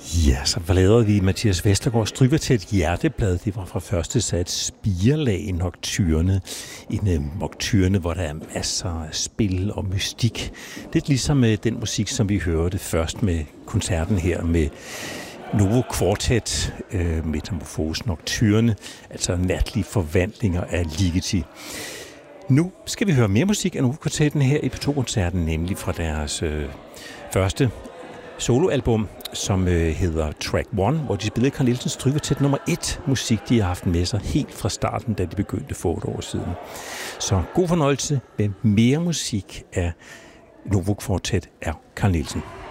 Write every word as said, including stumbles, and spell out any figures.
Ja, så forlader vi Mathias Vestergaards Stryger til et hjerteblad. Det var fra første sats Spirlag Nocturne. En uh, nocturne, hvor der er masser af spil og mystik. Lidt ligesom uh, den musik, som vi hørte først med koncerten her med Novo Quartet, uh, Metamorphose Nocturne, altså natlige forvandlinger af Ligeti. Nu skal vi høre mere musik af Novo Quartetten her i P to-koncerten, nemlig fra deres uh, første soloalbum, som øh, hedder Track One, hvor de spillede Carl Nielsens Stryger til nummer et musik, de har haft med sig helt fra starten, da de begyndte for et år siden. Så god fornøjelse med mere musik af Novo Quartet af Carl Nielsen.